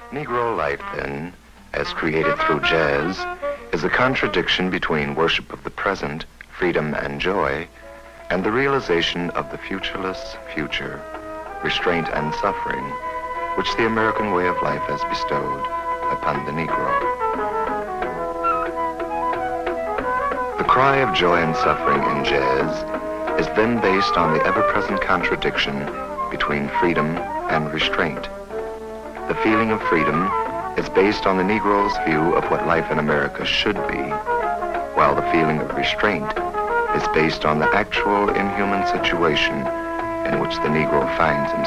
Negro life, then, as created through jazz, is a contradiction between worship of the present, freedom and joy, and the realization of the futureless future, restraint and suffering, which the American way of life has bestowed upon the Negro. The cry of joy and suffering in jazz is then based on the ever-present contradiction between freedom and restraint. The feeling of freedom is based on the Negro's view of what life in America should be, while the feeling of restraint is based on the actual inhuman situation in which the Negro finds himself.